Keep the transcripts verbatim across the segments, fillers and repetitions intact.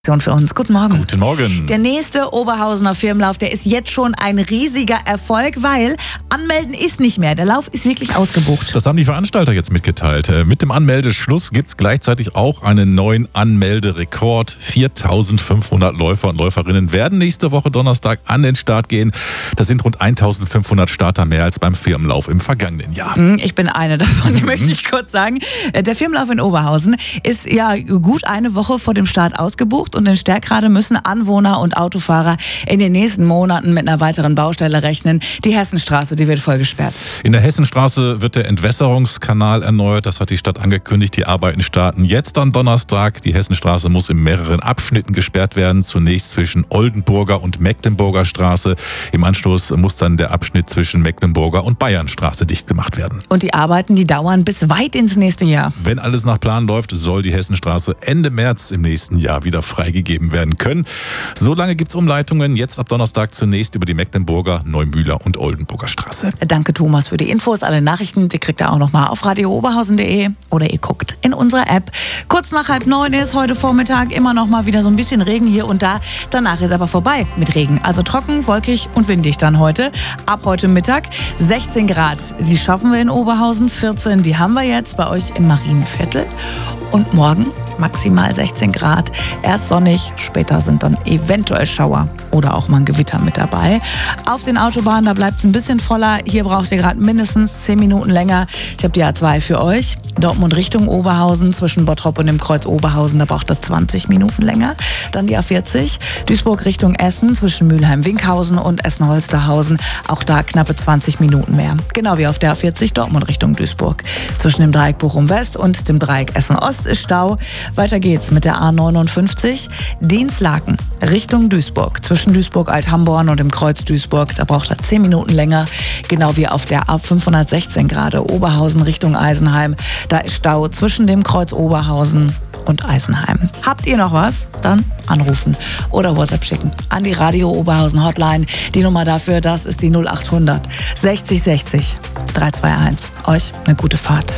Für uns. Guten Morgen. Guten Morgen. Der nächste Oberhausener Firmenlauf, der ist jetzt schon ein riesiger Erfolg, weil Anmelden ist nicht mehr. Der Lauf ist wirklich ausgebucht. Das haben die Veranstalter jetzt mitgeteilt. Mit dem Anmeldeschluss gibt es gleichzeitig auch einen neuen Anmelderekord. viertausendfünfhundert Läufer und Läuferinnen werden nächste Woche Donnerstag an den Start gehen. Das sind rund eintausendfünfhundert Starter mehr als beim Firmenlauf im vergangenen Jahr. Ich bin eine davon, die möchte ich kurz sagen. Der Firmenlauf in Oberhausen ist ja gut eine Woche vor dem Start ausgebucht. Und in Stärkrade müssen Anwohner und Autofahrer in den nächsten Monaten mit einer weiteren Baustelle rechnen. Die Hessenstraße, die wird voll gesperrt. In der Hessenstraße wird der Entwässerungskanal erneuert. Das hat die Stadt angekündigt. Die Arbeiten starten jetzt am Donnerstag. Die Hessenstraße muss in mehreren Abschnitten gesperrt werden. Zunächst zwischen Oldenburger und Mecklenburger Straße. Im Anschluss muss dann der Abschnitt zwischen Mecklenburger und Bayernstraße dicht gemacht werden. Und die Arbeiten, die dauern bis weit ins nächste Jahr. Wenn alles nach Plan läuft, soll die Hessenstraße Ende März im nächsten Jahr wieder frei freigegeben werden können. So lange gibt es Umleitungen. Jetzt ab Donnerstag zunächst über die Mecklenburger, Neumühler und Oldenburger Straße. Danke Thomas für die Infos. Alle Nachrichten, die kriegt ihr auch nochmal auf radio oberhausen punkt de oder ihr guckt in unserer App. Kurz nach halb neun ist heute Vormittag immer noch mal wieder so ein bisschen Regen hier und da. Danach ist aber vorbei mit Regen. Also trocken, wolkig und windig dann heute. Ab heute Mittag sechzehn Grad. Die schaffen wir in Oberhausen. vierzehn, die haben wir jetzt bei euch im Marienviertel. Und morgen maximal sechzehn Grad. Erst sonnig, später sind dann eventuell Schauer oder auch mal ein Gewitter mit dabei. Auf den Autobahnen, da bleibt es ein bisschen voller. Hier braucht ihr gerade mindestens zehn Minuten länger. Ich habe die A zwei für euch. Dortmund Richtung Oberhausen, zwischen Bottrop und dem Kreuz Oberhausen, da braucht ihr zwanzig Minuten länger. Dann die A vierzig, Duisburg Richtung Essen, zwischen Mülheim-Winkhausen und Essen-Holsterhausen. Auch da knappe zwanzig Minuten mehr. Genau wie auf der A vierzig, Dortmund Richtung Duisburg. Zwischen dem Dreieck Bochum-West und dem Dreieck Essen-Ost ist Stau. Weiter geht's mit der A neunundfünfzig, Dienstlaken Richtung Duisburg. Zwischen Duisburg-Althamborn und dem Kreuz Duisburg, da braucht er zehn Minuten länger. Genau wie auf der A fünfhundertsechzehn gerade, Oberhausen Richtung Eisenheim. Da ist Stau zwischen dem Kreuz Oberhausen und Eisenheim. Habt ihr noch was? Dann anrufen oder WhatsApp schicken an die Radio Oberhausen Hotline. Die Nummer dafür, das ist die null achthundert sechzig sechzig dreihunderteinundzwanzig. Euch eine gute Fahrt.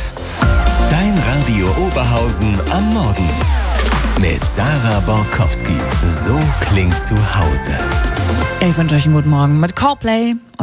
Dein Radio Oberhausen am Morgen mit Sarah Borkowski. So klingt zu Hause. Ich wünsche euch einen guten Morgen mit CarPlay.